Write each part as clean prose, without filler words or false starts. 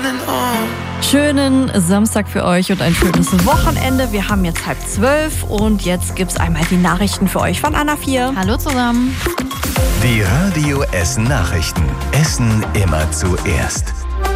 Schönen Samstag für euch und ein schönes Wochenende. Wir haben jetzt 11:30 und jetzt gibt's einmal die Nachrichten für euch von Anna 4. Hallo zusammen. Die Radio Essen Nachrichten. Essen immer zuerst.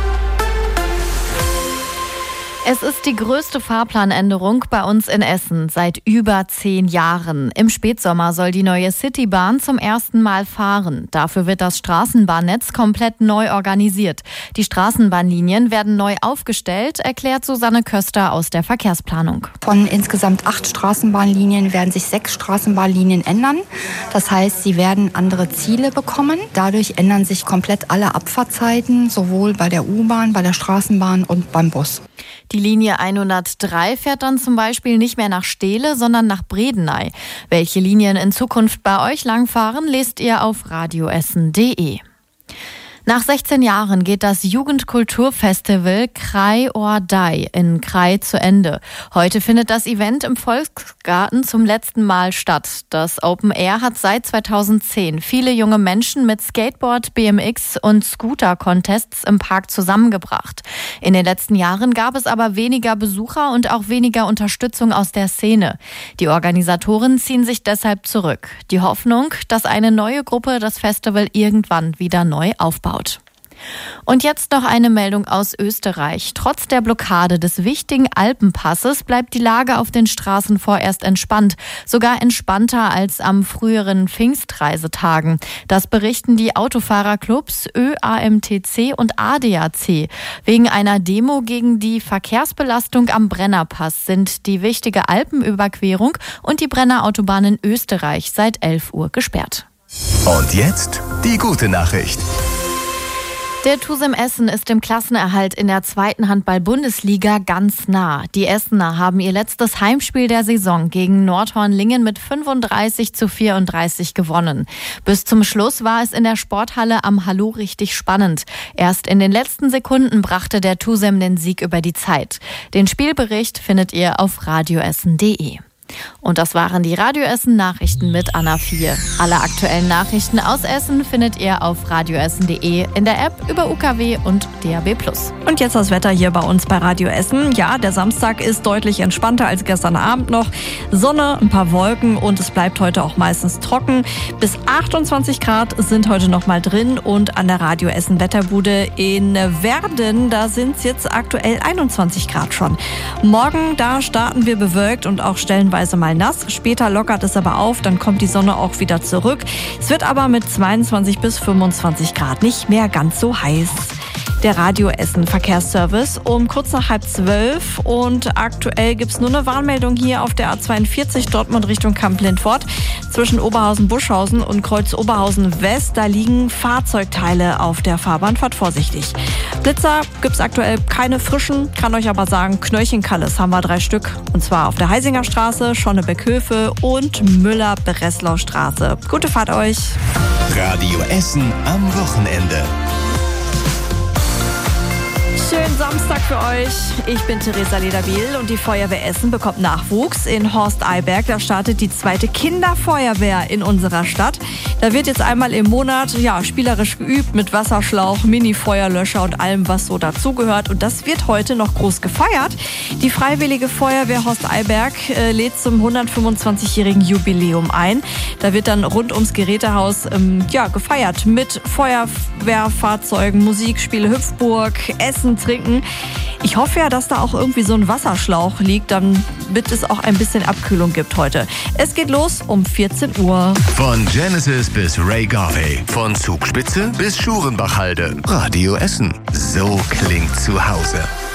Es ist die größte Fahrplanänderung bei uns in Essen seit über 10 Jahren. Im Spätsommer soll die neue Citybahn zum ersten Mal fahren. Dafür wird das Straßenbahnnetz komplett neu organisiert. Die Straßenbahnlinien werden neu aufgestellt, erklärt Susanne Köster aus der Verkehrsplanung. Von insgesamt 8 Straßenbahnlinien werden sich 6 Straßenbahnlinien ändern. Das heißt, sie werden andere Ziele bekommen. Dadurch ändern sich komplett alle Abfahrtzeiten, sowohl bei der U-Bahn, bei der Straßenbahn und beim Bus. Die Linie 103 fährt dann zum Beispiel nicht mehr nach Steele, sondern nach Bredeney. Welche Linien in Zukunft bei euch langfahren, lest ihr auf radioessen.de. Nach 16 Jahren geht das Jugendkulturfestival Krai or Die in Krai zu Ende. Heute findet das Event im Volksgarten zum letzten Mal statt. Das Open Air hat seit 2010 viele junge Menschen mit Skateboard, BMX und Scooter-Contests im Park zusammengebracht. In den letzten Jahren gab es aber weniger Besucher und auch weniger Unterstützung aus der Szene. Die Organisatoren ziehen sich deshalb zurück. Die Hoffnung, dass eine neue Gruppe das Festival irgendwann wieder neu aufbaut. Und jetzt noch eine Meldung aus Österreich. Trotz der Blockade des wichtigen Alpenpasses bleibt die Lage auf den Straßen vorerst entspannt. Sogar entspannter als am früheren Pfingstreisetagen. Das berichten die Autofahrerclubs ÖAMTC und ADAC. Wegen einer Demo gegen die Verkehrsbelastung am Brennerpass sind die wichtige Alpenüberquerung und die Brennerautobahn in Österreich seit 11 Uhr gesperrt. Und jetzt die gute Nachricht. Der TuSem Essen ist im Klassenerhalt in der 2. Handball-Bundesliga ganz nah. Die Essener haben ihr letztes Heimspiel der Saison gegen Nordhorn-Lingen mit 35:34 gewonnen. Bis zum Schluss war es in der Sporthalle am Hallo richtig spannend. Erst in den letzten Sekunden brachte der TuSem den Sieg über die Zeit. Den Spielbericht findet ihr auf radioessen.de. Und das waren die Radio Essen Nachrichten mit Anna 4. Alle aktuellen Nachrichten aus Essen findet ihr auf radioessen.de, in der App, über UKW und DAB+. Und jetzt das Wetter hier bei uns bei Radio Essen. Ja, der Samstag ist deutlich entspannter als gestern Abend noch. Sonne, ein paar Wolken und es bleibt heute auch meistens trocken. Bis 28 Grad sind heute noch mal drin und an der Radio Essen Wetterbude in Werden, da sind es jetzt aktuell 21 Grad schon. Morgen, da starten wir bewölkt und auch stellenweise mal nass. Später lockert es aber auf, dann kommt die Sonne auch wieder zurück. Es wird aber mit 22 bis 25 Grad nicht mehr ganz so heiß. Der Radio Essen Verkehrsservice um kurz nach 11:30 und aktuell gibt es nur eine Warnmeldung hier auf der A42 Dortmund Richtung Kamp-Lindfort. Zwischen Oberhausen-Buschhausen und Kreuz Oberhausen-West, da liegen Fahrzeugteile auf der Fahrbahn, fahrt vorsichtig. Blitzer gibt es aktuell keine frischen, kann euch aber sagen, Knöllchenkalles haben wir 3 Stück. Und zwar auf der Heisinger Straße, Schonnebeck-Höfe und Müller-Breslau-Straße. Gute Fahrt euch! Radio Essen am Wochenende. Schönen Samstag für euch. Ich bin Theresa Lederbiel und die Feuerwehr Essen bekommt Nachwuchs. In Horst-Eyberg, da startet die 2. Kinderfeuerwehr in unserer Stadt. Da wird jetzt einmal im Monat spielerisch geübt mit Wasserschlauch, Mini-Feuerlöscher und allem, was so dazugehört. Und das wird heute noch groß gefeiert. Die Freiwillige Feuerwehr Horst-Eyberg lädt zum 125-jährigen Jubiläum ein. Da wird dann rund ums Gerätehaus gefeiert mit Feuerwehrfahrzeugen, Musikspiele, Hüpfburg, Essen, Trinken. Ich hoffe ja, dass da auch irgendwie so ein Wasserschlauch liegt, damit es auch ein bisschen Abkühlung gibt heute. Es geht los um 14 Uhr. Von Genesis bis Ray Garvey, von Zugspitze bis Schurenbachhalde. Radio Essen. So klingt zu Hause.